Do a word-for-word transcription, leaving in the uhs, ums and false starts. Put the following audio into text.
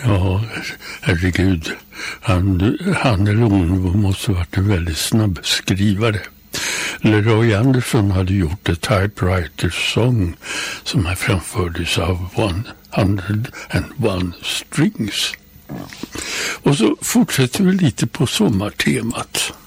Ja, herregud. Han, han eller hon måste ha varit en väldigt snabb skrivare. Leroy Anderson hade gjort ett typewriter-sång som här framfördes av one hundred one strings. Och så fortsätter vi lite på sommartemat.